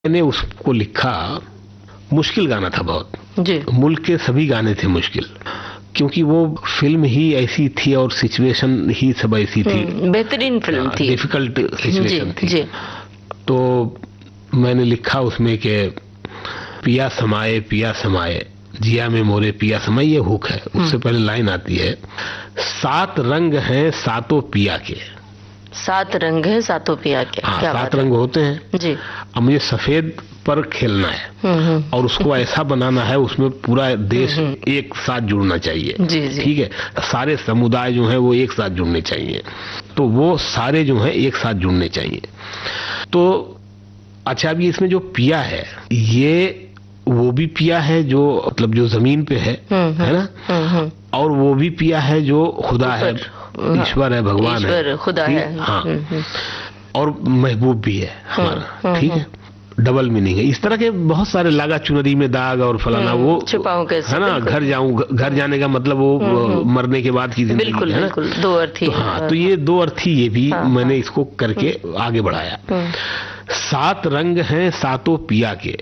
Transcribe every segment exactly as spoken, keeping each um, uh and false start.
मैंने उसको लिखा, मुश्किल गाना था बहुत जी। मुल्क के सभी गाने थे मुश्किल, क्योंकि वो फिल्म ही ऐसी थी और सिचुएशन ही सब ऐसी थी। बेहतरीन फिल्म थी, डिफिकल्ट सिचुएशन थी जी। तो मैंने लिखा उसमें कि पिया समाए पिया समाए जिया में मोरे पिया समाए, ये हुक है। उससे पहले लाइन आती है, सात रंग हैं सातों पिया के। सात रंग है सातों पिया के। हाँ, क्या सात रंग होते हैं जी। अब मुझे सफेद पर खेलना है और उसको ऐसा बनाना है, उसमें पूरा देश एक साथ जुड़ना चाहिए। जी जी। ठीक है, सारे समुदाय जो हैं वो एक साथ जुड़ने चाहिए, तो वो सारे जो हैं एक साथ जुड़ने चाहिए। तो अच्छा, अभी इसमें जो पिया है, ये वो भी पिया है जो मतलब जो जमीन पे है, है ना, और वो भी पिया है जो खुदा है, ईश्वर है, भगवान है, खुदा है। हाँ, और महबूब भी है हमारा। ठीक है, डबल मीनिंग है। इस तरह के बहुत सारे लागा चुनरी में दाग और फलाना, वो छुपाऊं कैसे, है ना, घर जाऊं, घर जाने का मतलब वो मरने के बाद की जिंदगी, बिल्कुल है ना, बिल्कुल दो अर्थी। तो हाँ, तो ये दो अर्थी ये भी मैंने इसको करके आगे बढ़ाया। सात रंग हैं सातों पिया के,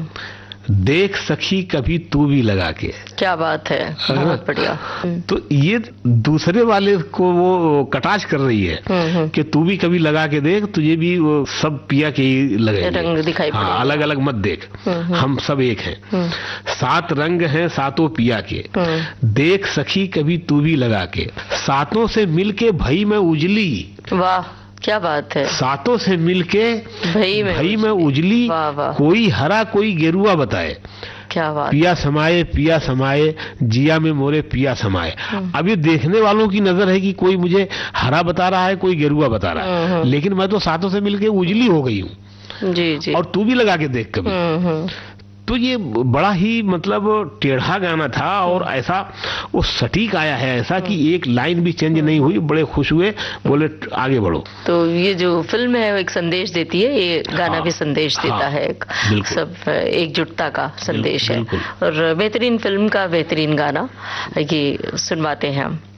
देख सखी कभी तू भी लगा के। क्या बात है, बहुत बढ़िया। तो ये दूसरे वाले को वो कटाक्ष कर रही है कि तू भी कभी लगा के देख, तुझे भी वो सब पिया के ही लगेंगे, रंग दिखाई हाँ, अलग अलग मत देख, हम सब एक हैं। सात रंग हैं सातों पिया के, देख सखी कभी तू भी लगा के, सातों से मिल के भई मैं उजली। वाह, क्या बात है। सातों से मिलके भई में, भई में उजली, वाह वाह। कोई हरा कोई गेरुआ बताए, क्या बात। पिया समाए पिया समाए जिया में मोरे पिया समाए। अब ये देखने वालों की नजर है कि कोई मुझे हरा बता रहा है, कोई गेरुआ बता रहा है, लेकिन मैं तो सातों से मिलके उजली हो गई हूँ। जी जी। और तू भी लगा के देख कभी। तो ये बड़ा ही मतलब टेढ़ा गाना था और ऐसा वो सटीक आया है, ऐसा कि एक लाइन भी चेंज नहीं हुई। बड़े खुश हुए, बोले आगे बढ़ो। तो ये जो फिल्म है वो एक संदेश देती है, ये गाना हाँ, भी संदेश देता हाँ, है, एक सब एकजुटता का संदेश है। और बेहतरीन फिल्म का बेहतरीन गाना ये सुनवाते हैं हम।